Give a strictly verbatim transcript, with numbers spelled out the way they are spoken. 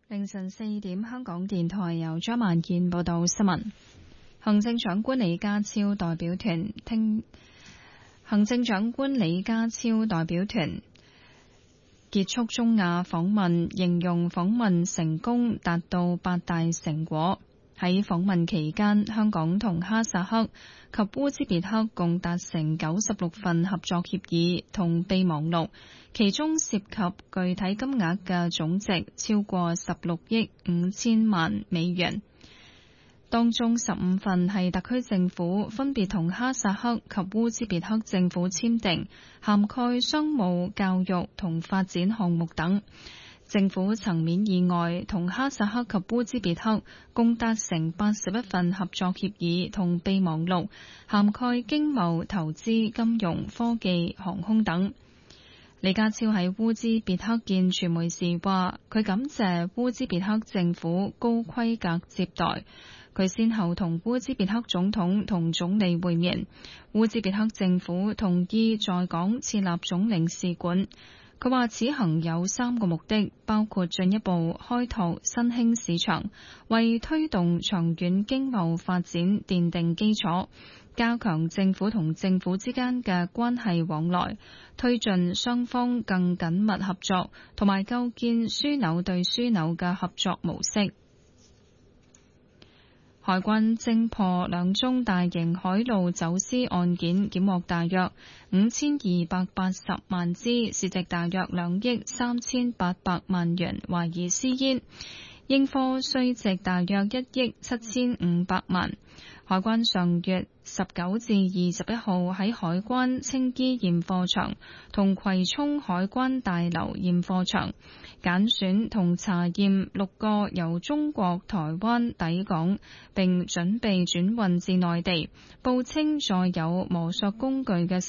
凌晨四點，香港電台由張萬健報道新聞。行政長官李家超代表團聽行政長官李家超代表團結束中亞訪問，形容訪問成功，達到八大成果。喺訪問期間，香港同哈薩克及烏茲別克共達成九十六份合作協議同備忘錄，其中涉及具體金額嘅總值超過十六億五千萬美元。當中十五份係特區政府分別同哈薩克及烏茲別克政府簽訂，涵蓋商務、教育同發展項目等。政府層面以外，同哈薩克及烏茲別克共達成八十一份合作協議同備忘錄，涵蓋經貿、投資、金融、科技、航空等。李家超喺烏茲別克見傳媒時話，佢感謝烏茲別克政府高規格接待。佢先後同烏茲別克總統同總理會面，烏茲別克政府同意在港設立總領事館。佢話此行有三個目的，包括進一步開拓新興市場，為推動長遠經貿發展奠定基礎，加強政府同政府之間嘅關係往來，推進雙方更緊密合作，同埋構建樞紐對樞紐嘅合作模式。海關偵破兩宗大型海路走私案件，檢獲大約五千二百八十萬支，市值大約兩億三千八百萬元，懷疑私煙，應課稅值大約一億七千五百萬。海關上月十九至二十一號喺海關青衣驗貨場同葵涌海關大樓驗貨場揀選同查驗六個由中國台灣抵港並準備轉運至內地，報稱載有磨削工具嘅